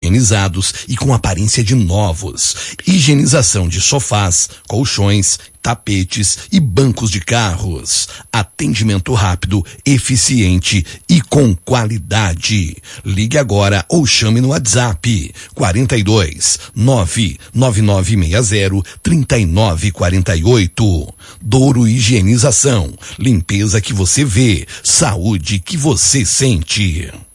higienizados e com aparência de novos. Higienização de sofás, colchões, tapetes e bancos de carros. Atendimento rápido, eficiente e com qualidade. Ligue agora ou chame no WhatsApp 42 99960 3948. Douro Higienização. Limpeza que você vê, saúde que você sente.